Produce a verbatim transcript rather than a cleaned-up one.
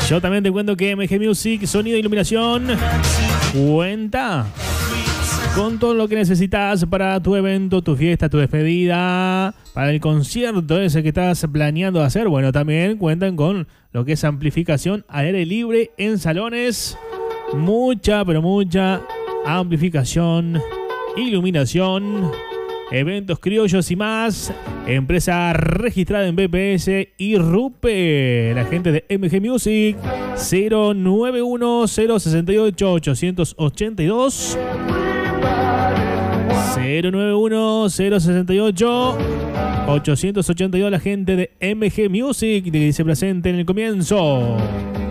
Yo también te cuento que M G Music, sonido e iluminación, cuenta con todo lo que necesitas para tu evento, tu fiesta, tu despedida, para el concierto ese que estás planeando hacer. Bueno, también cuentan con lo que es amplificación al aire libre en salones. Mucha, pero mucha amplificación, iluminación, eventos criollos y más. Empresa registrada en B P S y RUPE. La gente de M G Music. Cero nueve uno cero seis ocho ocho ocho dos. Cero nueve uno cero seis ocho ocho ocho dos. La gente de M G Music que se presente en el comienzo.